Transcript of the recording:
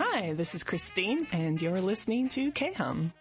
Hi, this is Christine, and you're listening to KHUM.